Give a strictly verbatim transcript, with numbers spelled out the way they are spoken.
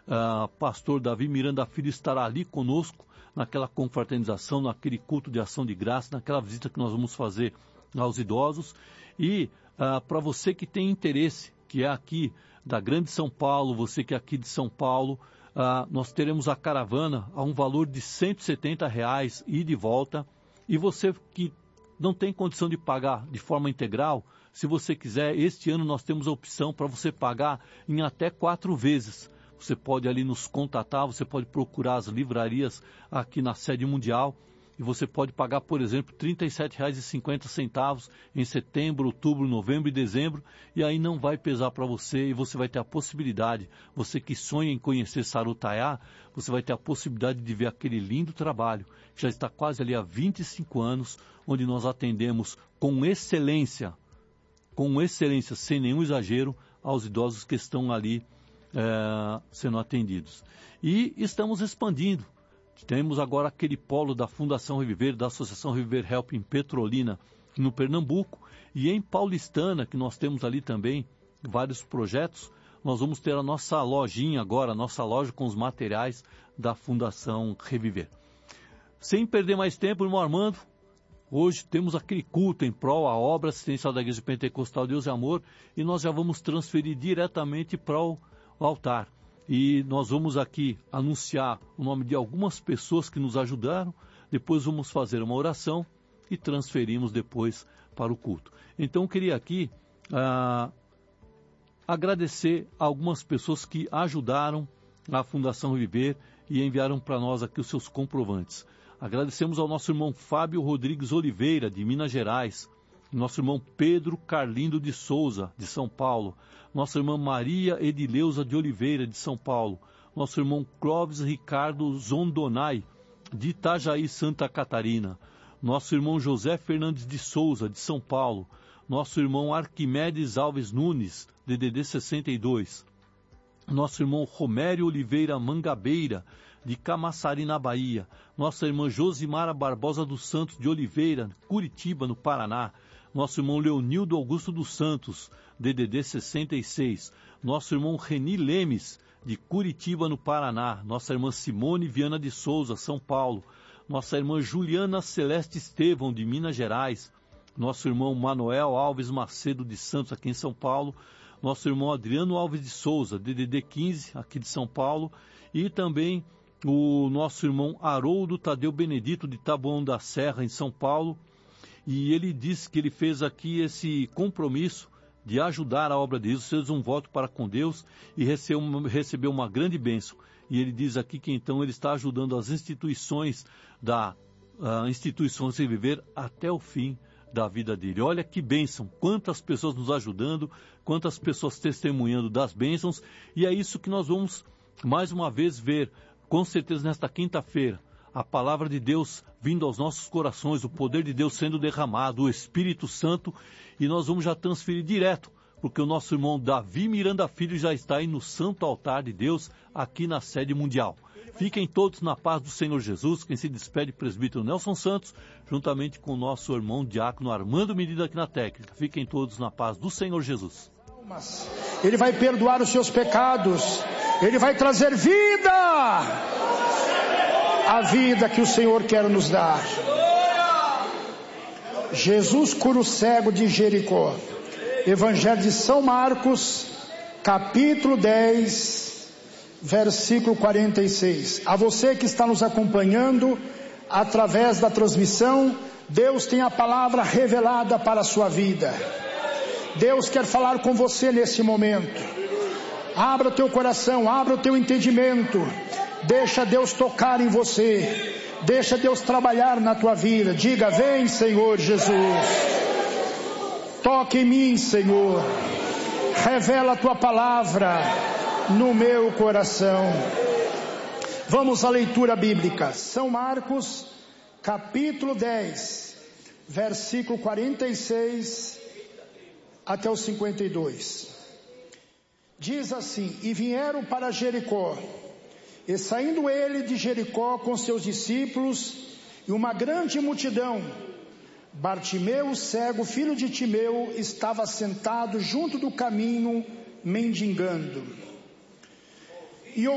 uh, pastor Davi Miranda Filho estará ali conosco, naquela confraternização, naquele culto de ação de graça, naquela visita que nós vamos fazer aos idosos. E uh, para você que tem interesse, que é aqui da Grande São Paulo, você que é aqui de São Paulo, uh, nós teremos a caravana a um valor de cento e setenta reais ida e de volta. E você que não tem condição de pagar de forma integral, se você quiser, este ano nós temos a opção para você pagar em até quatro vezes. Você pode ali nos contatar, você pode procurar as livrarias aqui na sede mundial e você pode pagar, por exemplo, trinta e sete reais e cinquenta centavos em setembro, outubro, novembro e dezembro, e aí não vai pesar para você e você vai ter a possibilidade, você que sonha em conhecer Sarutaiá, você vai ter a possibilidade de ver aquele lindo trabalho, que já está quase ali há vinte e cinco anos, onde nós atendemos com excelência, com excelência, sem nenhum exagero, aos idosos que estão ali É, sendo atendidos. E estamos expandindo. Temos agora aquele polo da Fundação Reviver, da Associação Reviver Help em Petrolina, no Pernambuco, e em Paulistana, que nós temos ali também vários projetos. Nós vamos ter a nossa lojinha agora, a nossa loja com os materiais da Fundação Reviver. Sem perder mais tempo, irmão Armando, hoje temos aquele culto em prol à obra assistencial da Igreja Pentecostal Deus e Amor, e nós já vamos transferir diretamente para o altar. E nós vamos aqui anunciar o nome de algumas pessoas que nos ajudaram, depois vamos fazer uma oração e transferimos depois para o culto. Então eu queria aqui ah, agradecer a algumas pessoas que ajudaram a Fundação Viver e enviaram para nós aqui os seus comprovantes. Agradecemos ao nosso irmão Fábio Rodrigues Oliveira, de Minas Gerais, nosso irmão Pedro Carlindo de Souza, de São Paulo, nossa irmã Maria Edileuza de Oliveira, de São Paulo, nosso irmão Clóvis Ricardo Zondonai, de Itajaí, Santa Catarina, nosso irmão José Fernandes de Souza, de São Paulo, nosso irmão Arquimedes Alves Nunes, D D D sessenta e dois, nosso irmão Romério Oliveira Mangabeira, de Camaçari, na Bahia, nossa irmã Josimara Barbosa dos Santos, de Oliveira, Curitiba, no Paraná, nosso irmão Leonildo Augusto dos Santos, D D D sessenta e seis, nosso irmão Reni Lemes, de Curitiba, no Paraná, nossa irmã Simone Viana de Souza, São Paulo, nossa irmã Juliana Celeste Estevão, de Minas Gerais, nosso irmão Manuel Alves Macedo de Santos, aqui em São Paulo, nosso irmão Adriano Alves de Souza, D D D quinze, aqui de São Paulo, e também o nosso irmão Haroldo Tadeu Benedito, de Taboão da Serra, em São Paulo, e ele disse que ele fez aqui esse compromisso de ajudar a obra de Deus, fez um voto para com Deus e recebeu uma, recebeu uma grande bênção. E ele diz aqui que então ele está ajudando as instituições da uh, instituições de viver até o fim da vida dele. Olha que bênção, quantas pessoas nos ajudando, quantas pessoas testemunhando das bênçãos, e é isso que nós vamos mais uma vez ver, com certeza nesta quinta-feira, a palavra de Deus vindo aos nossos corações, o poder de Deus sendo derramado, o Espírito Santo, e nós vamos já transferir direto, porque o nosso irmão Davi Miranda Filho já está aí no santo altar de Deus, aqui na sede mundial. Fiquem todos na paz do Senhor Jesus. Quem se despede, presbítero Nelson Santos, juntamente com o nosso irmão diácono Armando Medida aqui na técnica. Fiquem todos na paz do Senhor Jesus. Ele vai perdoar os seus pecados, Ele vai trazer vida, a vida que o Senhor quer nos dar. Jesus cura o cego de Jericó. Evangelho de São Marcos, capítulo dez, versículo quarenta e seis. A você que está nos acompanhando através da transmissão, Deus tem a palavra revelada para a sua vida. Deus quer falar com você nesse momento. Abra o teu coração, abra o teu entendimento. Deixa Deus tocar em você. Deixa Deus trabalhar na tua vida. Diga: vem, Senhor Jesus. Toque em mim, Senhor. Revela a tua palavra no meu coração. Vamos à leitura bíblica. São Marcos, capítulo dez, versículo quarenta e seis até o cinquenta e dois. Diz assim: e vieram para Jericó, e saindo ele de Jericó com seus discípulos e uma grande multidão, Bartimeu, o cego, filho de Timeu, estava sentado junto do caminho, mendigando.